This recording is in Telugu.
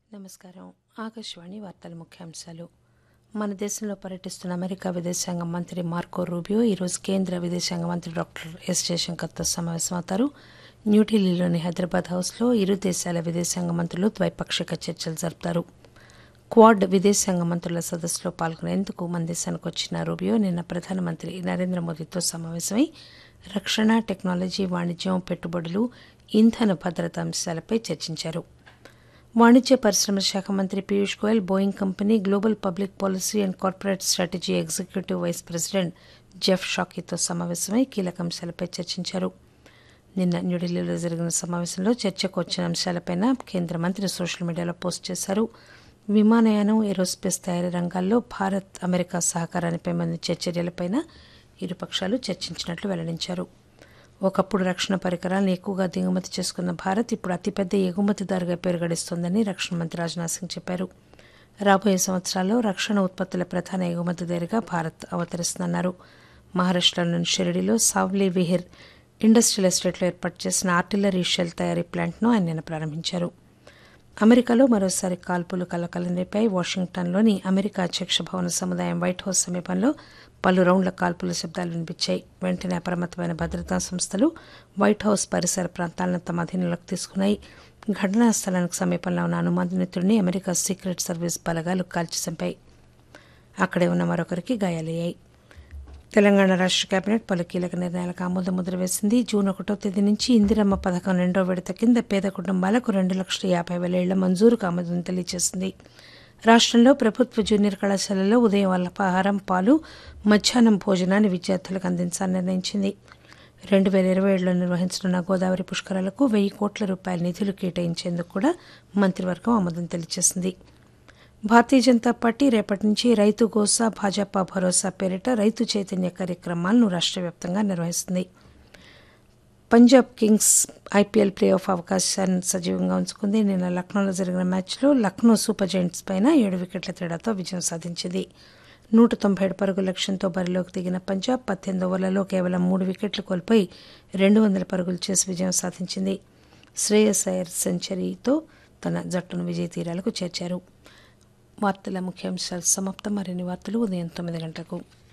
నమస్కారం. ఆకాశవాణి వార్తల ముఖ్యాంశాలు. మన దేశంలో పర్యటిస్తున్న అమెరికా విదేశాంగ మంత్రి మార్కో రూబియో ఈరోజు కేంద్ర విదేశాంగ మంత్రి డాక్టర్ ఎస్ జయశంకర్తో సమావేశమవుతారు. న్యూఢిల్లీలోని హైదరాబాద్ హౌస్లో ఇరు దేశాల విదేశాంగ మంత్రులు ద్వైపాక్షిక చర్చలు జరుపుతారు. క్వాడ్ విదేశాంగ మంత్రుల సదస్సులో పాల్గొనేందుకు మన దేశానికి వచ్చిన రూబియో నిన్న ప్రధానమంత్రి నరేంద్ర మోదీతో సమావేశమై రక్షణ, టెక్నాలజీ, వాణిజ్యం, పెట్టుబడులు, ఇంధన భద్రత అంశాలపై చర్చించారు. వాణిజ్య పరిశ్రమల శాఖ మంత్రి Piyush Goyal Boeing company global public policy and corporate strategy executive vice president Jeff షాకీతో సమావేశమై కీలక అంశాలపై చర్చించారు. నిన్న న్యూఢిల్లీలో జరిగిన సమావేశంలో చర్చకు వచ్చిన అంశాలపై కేంద్ర మంత్రి సోషల్ మీడియాలో పోస్ట్ చేశారు. విమానయానం, ఏరోస్పేస్ తయారీ రంగాల్లో భారత్, అమెరికా సహకారాన్ని పెంపొందించే చర్యలపై ఇరుపక్షాలు చర్చించినట్లు వెల్లడించారు. ఒకప్పుడు రక్షణ పరికరాలను ఎక్కువగా దిగుమతి చేసుకున్న భారత్ ఇప్పుడు అతిపెద్ద ఎగుమతిదారుగా పేరు గడిస్తోందని రక్షణ మంత్రి రాజ్నాథ్ సింగ్ చెప్పారు. రాబోయే సంవత్సరాల్లో రక్షణ ఉత్పత్తుల ప్రధాన ఎగుమతిదారుగా భారత్ అవతరిస్తుందన్నారు. మహారాష్టలోని షిరిడీలో సావ్లీ విహిర్ ఇండస్ట్రియల్ ఎస్టేట్లో ఏర్పాటు చేసిన ఆర్టిలరీ షెల్ తయారీ ప్లాంట్ను ఆయన నిన్న ప్రారంభించారు. అమెరికాలో మరోసారి కాల్పులు కలకలం రేపాయి. వాషింగ్టన్లోని అమెరికా అధ్యక్ష భవన సముదాయం వైట్ హౌస్ సమీపంలో పలు రౌండ్ల కాల్పుల శబ్దాలు వినిపించాయి. వెంటనే అప్రమత్తమైన భద్రతా సంస్థలు వైట్ హౌస్ పరిసర ప్రాంతాలను తమ అధీనంలోకి తీసుకున్నాయి. ఘటనా స్థలానికి సమీపంలో ఉన్న అనుమానితుడిని అమెరికా సీక్రెట్ సర్వీస్ బలగాలు కాల్చి చంపాయి. అక్కడే ఉన్న మరొకరికి గాయాలయ్యాయి. తెలంగాణ రాష్ట్ర కేబినెట్ పలు కీలక నిర్ణయాలకు ఆమోద ముద్ర వేసింది. జూన్ 1వ తేదీ నుంచి ఇందిరమ్మ పథకం 2వ విడత కింద పేద కుటుంబాలకు 2,50,000 ఇళ్ల మంజూరుకు ఆమోదం తెలియజేసింది. రాష్టంలో ప్రభుత్వ జూనియర్ కళాశాలల్లో ఉదయం అల్పాహారం, పాలు, మధ్యాహ్నం భోజనాన్ని విద్యార్థులకు అందించాలని నిర్ణయించింది. 2027లో నిర్వహించనున్న గోదావరి పుష్కరాలకు 1,000 కోట్ల రూపాయల నిధులు కేటాయించేందుకు కూడా మంత్రివర్గం ఆమోదం తెలియజేసింది. భారతీయ జనతా పార్టీ రేపటి నుంచి రైతు గోసా, భాజపా భరోసా పేరిట రైతు చైతన్య కార్యక్రమాలను రాష్ట్ర వ్యాప్తంగా నిర్వహిస్తుంది. Punjab Kings IPL play of అవకాశాన్ని సజీవంగా ఉంచుకుంది. నిన్న లక్నోలో జరిగిన మ్యాచ్లో లక్నో సూపర్ జెయింట్స్ పైన 7 వికెట్ల తేడాతో విజయం సాధించింది. 197 పరుగుల లక్ష్యంతో బరిలోకి దిగిన పంజాబ్ 18 ఓవర్లలో కేవలం 3 వికెట్లు కోల్పోయి 200 పరుగులు చేసి విజయం సాధించింది. శ్రేయస్ అయ్యర్ సెంచరీతో తన జట్టును విజయ తీరాలకు చేర్చారు. వార్తల ముఖ్యాంశాలు సమాప్తం. మరిన్ని వార్తలు ఉదయం 9 గంటలకు.